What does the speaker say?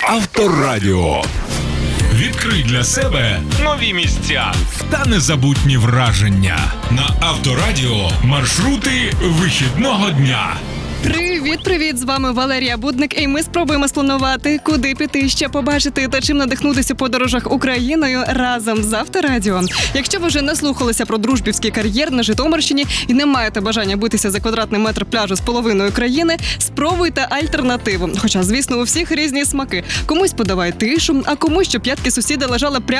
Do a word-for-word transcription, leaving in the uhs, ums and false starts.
Авторадіо. Відкрий для себе нові місця та незабутні враження. На Авторадіо маршрути вихідного дня. Привіт-привіт! З вами Валерія Будник, і ми спробуємо спланувати, куди піти, що побачити та чим надихнутися у подорожах Україною разом з Авторадіо. Якщо ви вже наслухалися про Дружбівський кар'єр на Житомирщині і не маєте бажання битися за квадратний метр пляжу з половиною країни, спробуйте альтернативу. Хоча, звісно, у всіх різні смаки. Комусь подавай тишу, а комусь, щоб п'ятки сусіда лежали прямо